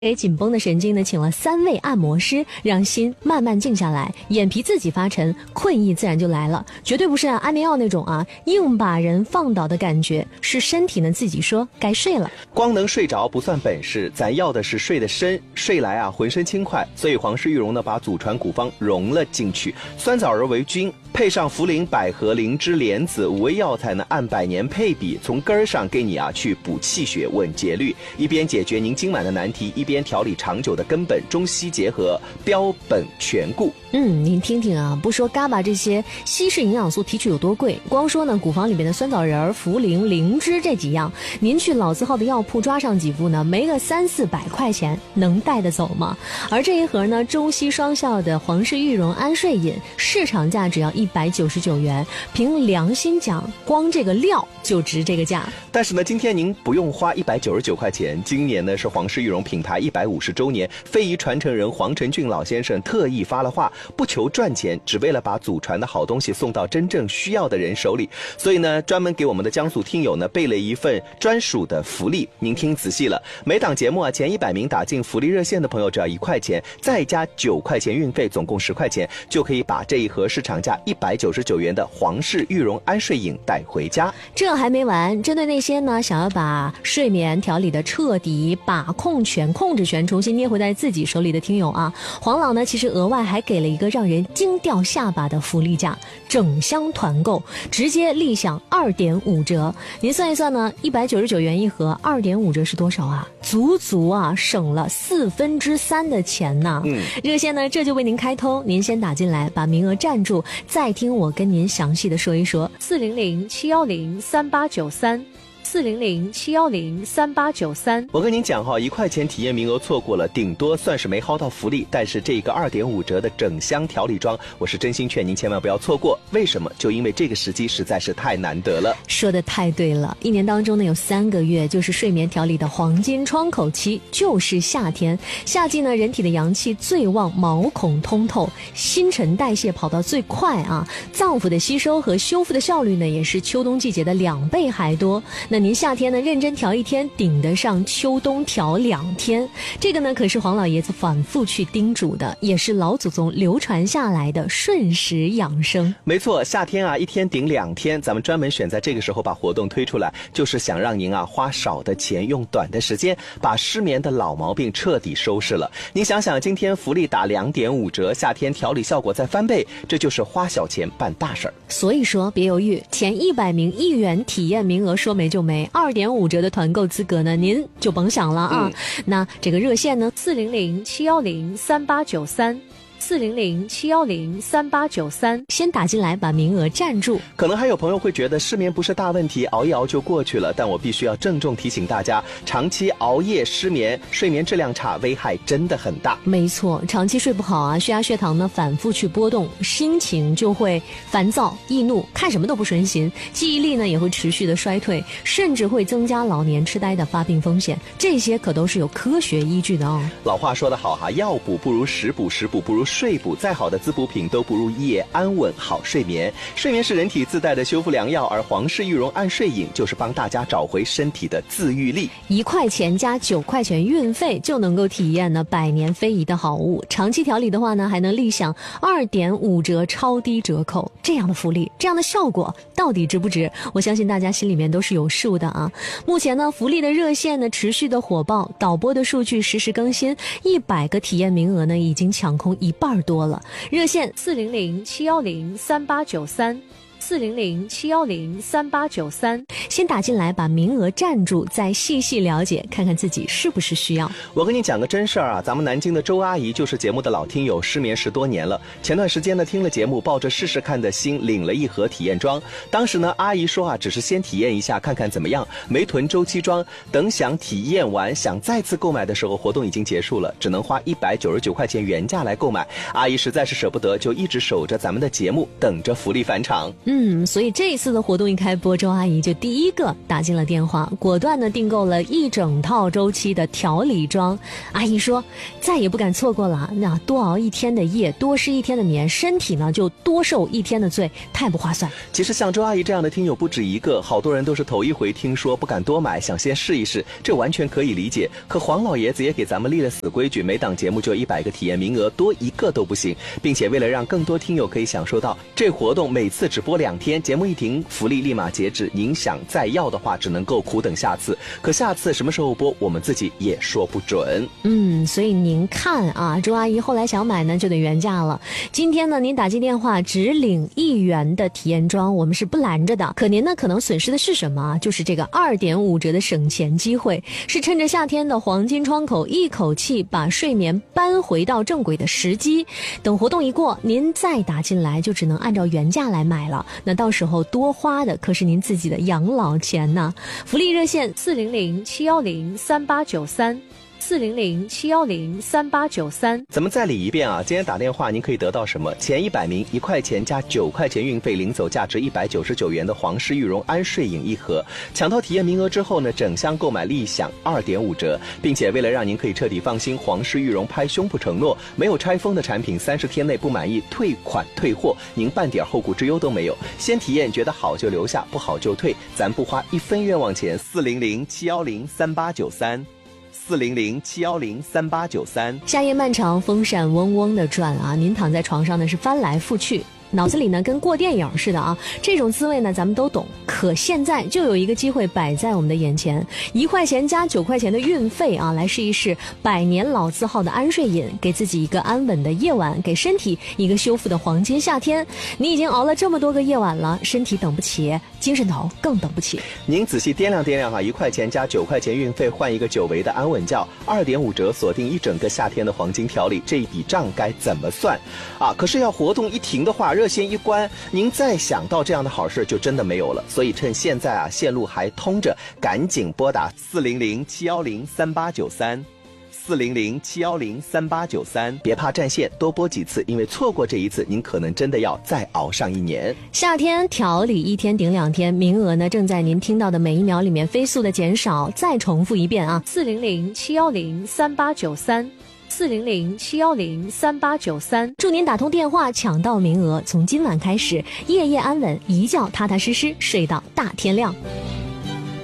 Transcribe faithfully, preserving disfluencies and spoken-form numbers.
给紧绷的神经呢，请了三位按摩师，让心慢慢静下来，眼皮自己发沉，困意自然就来了。绝对不是按安眠药那种啊，硬把人放倒的感觉，是身体呢自己说该睡了。 光能睡着不算本事，咱要的是睡得深，睡来啊浑身轻快。所以黄氏玉荣呢，把祖传古方融了进去，酸枣仁为君，配上茯苓、百合、灵芝、莲子五味药材呢，按百年配比，从根儿上给你啊去补气血、稳节律，一边解决您经满的难题，一边边调理长久的根本，中西结合，标本全顾。 嗯，您听听啊，不说嘎巴这些稀释营养素提取有多贵，光说呢古方里面的酸枣仁、茯苓、灵芝这几样，您去老字号的药铺抓上几副呢，没个三四百块钱能带得走吗？而这一盒呢中西双效的黄氏玉荣安睡饮，市场价只要一百九十九元，凭良心讲，光这个料就值这个价。 但是呢，今天您不用花一百九十九块钱，今年呢是黄氏玉荣品牌一百五十周年，非遗传承人黄承俊老先生特意发了话，不求赚钱，只为了把祖传的好东西送到真正需要的人手里。所以呢，专门给我们的江苏听友呢备了一份专属的福利。您听仔细了，每档节目啊前一百名打进福利热线的朋友，只要一块钱，再加九块钱运费，总共十块钱，就可以把这一盒市场价一百九十九元的黄氏玉荣安睡饮带回家。 这还没完，针对那些呢想要把睡眠调理的彻底，把控权、控制权重新捏回在自己手里的听友啊，黄老呢其实额外还给了一个让人惊掉下巴的福利价，整箱团购直接立享二点五折。您算一算呢，一百九十九元一盒，二点五折是多少啊？足足啊省了四分之三的钱呢。嗯，热线呢这就为您开通，您先打进来，把名额占住，再听我跟您详细的说一说。四零零七幺零三八九三。四零零七幺零三八九三， 我跟您讲哈，一块钱体验名额错过了，顶多算是没薅到福利。但是这个二点五折的整箱调理装，我是真心劝您千万不要错过。为什么？就因为这个时机实在是太难得了。 说的太对了，一年当中呢有三个月就是睡眠调理的黄金窗口期，就是夏天。夏季呢，人体的阳气最旺，毛孔通透，新陈代谢跑到最快啊，脏腑的吸收和修复的效率呢，也是秋冬季节的两倍还多。那您夏天呢认真调一天，顶得上秋冬调两天。这个呢可是黄老爷子反复去叮嘱的，也是老祖宗流传下来的顺时养生。 没错，夏天啊一天顶两天，咱们专门选在这个时候把活动推出来，就是想让您啊花少的钱，用短的时间，把失眠的老毛病彻底收拾了。您想想，今天福利打两点五折，夏天调理效果再翻倍，这就是花小钱办大事儿。 所以说别犹豫，前一百名一元体验名额说没就没，二点五折的团购资格呢，您就甭想了啊。嗯、那这个热线呢，四零零七幺零三八九三。四零零七幺零三八九三，先打进来把名额占住。 可能还有朋友会觉得失眠不是大问题，熬一熬就过去了，但我必须要郑重提醒大家，长期熬夜失眠，睡眠质量差，危害真的很大。 没错，长期睡不好啊，血压血糖呢反复去波动，心情就会烦躁易怒，看什么都不顺心，记忆力呢也会持续的衰退，甚至会增加老年痴呆的发病风险，这些可都是有科学依据的哦。 老话说得好哈，药补不如食补，食补不如睡补，再好的滋补品都不如夜安稳好睡眠。睡眠是人体自带的修复良药，而黄氏玉荣安睡饮就是帮大家找回身体的自愈力。 一块钱加九块钱运费就能够体验呢百年非遗的好物。长期调理的话呢，还能立享二点五折超低折扣。这样的福利，这样的效果，到底值不值？我相信大家心里面都是有数的啊。目前呢，福利的热线呢持续的火爆，导播的数据实时更新，一百个体验名额呢已经抢空一半多了。热线四零零七幺零三八九三。四零零七幺零三八九三，先打进来把名额占住，再细细了解，看看自己是不是需要。 我跟你讲个真事儿啊，咱们南京的周阿姨就是节目的老听友，失眠十多年了。前段时间呢，听了节目，抱着试试看的心，领了一盒体验装。当时呢，阿姨说啊，只是先体验一下，看看怎么样，没囤周期装。等想体验完，想再次购买的时候，活动已经结束了，只能花一百九十九块钱原价来购买。阿姨实在是舍不得，就一直守着咱们的节目，等着福利返场。 嗯，所以这一次的活动一开播，周阿姨就第一个打进了电话，果断的订购了一整套周期的调理装。阿姨说再也不敢错过了，那多熬一天的夜，多吃一天的眠，身体呢就多受一天的罪，太不划算。 其实像周阿姨这样的听友不止一个，好多人都是头一回听说，不敢多买，想先试一试，这完全可以理解。可黄老爷子也给咱们立了死规矩，每档节目就一百个体验名额，多一个都不行，并且为了让更多听友可以享受到这活动，每次只播两天，节目一停，福利立马截止。您想再要的话，只能够苦等下次。可下次什么时候播，我们自己也说不准。 嗯，所以您看啊，周阿姨后来想买呢，就得原价了。今天呢，您打进电话只领一元的体验装，我们是不拦着的。可您呢，可能损失的是什么？就是这个二点五折的省钱机会，是趁着夏天的黄金窗口，一口气把睡眠搬回到正轨的时机。等活动一过，您再打进来，就只能按照原价来买了。那到时候多花的可是您自己的养老钱呢。福利热线四零零七幺零三八九三。四零零七幺零三八九三， 咱们再理一遍啊！今天打电话，您可以得到什么？前一百名一块钱加九块钱运费领走价值一百九十九元的皇室羽绒安睡饮一盒。抢到体验名额之后呢，整箱购买立享二点五折，并且为了让您可以彻底放心，皇室羽绒拍胸脯承诺，没有拆封的产品，三十天内不满意退款退货，您半点后顾之忧都没有。先体验，觉得好就留下，不好就退，咱不花一分冤枉钱。四零零七幺零三八九三。四零零七幺零三八九三。 夏夜漫长，风扇嗡嗡的转啊，您躺在床上呢是翻来覆去，脑子里呢跟过电影似的啊，这种滋味呢咱们都懂。可现在就有一个机会摆在我们的眼前，一块钱加九块钱的运费啊，来试一试百年老字号的安睡饮，给自己一个安稳的夜晚，给身体一个修复的黄金夏天。你已经熬了这么多个夜晚了，身体等不起，精神头更等不起。 您仔细掂量掂量啊，一块钱加九块钱运费换一个久违的安稳觉，二点五折锁定一整个夏天的黄金调理，这一笔账该怎么算啊？可是要活动一停的话，热线一关，您再想到这样的好事就真的没有了。所以趁现在啊，线路还通着，赶紧拨打四零零七幺零三八九三。四零零七幺零三八九三，别怕占线，多播几次，因为错过这一次，您可能真的要再熬上一年。 夏天调理一天顶两天，名额呢正在您听到的每一秒里面飞速的减少。再重复一遍啊，四零零七幺零三八九三。四零零七幺零三八九三，祝您打通电话抢到名额，从今晚开始，夜夜安稳，一觉踏踏实实睡到大天亮。